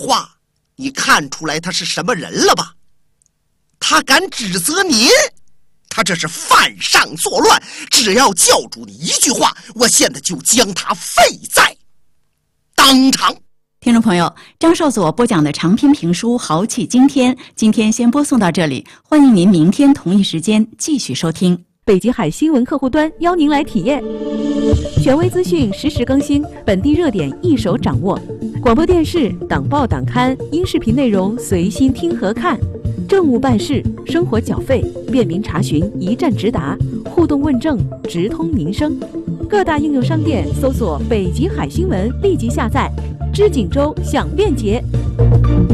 话，你看出来他是什么人了吧？他敢指责您，他这是犯上作乱。只要叫住你一句话，我现在就将他废在当场。 听众朋友，张少佐播讲的长篇评书《豪气惊天》，今天先播送到这里，欢迎您明天同一时间继续收听。 北极海新闻客户端邀您来体验，权威资讯实时更新，本地热点一手掌握，广播电视、党报党刊、音视频内容随心听和看，政务办事、生活缴费、便民查询一站直达，互动问政直通民生。各大应用商店搜索北极海新闻，立即下载。知锦州享便捷。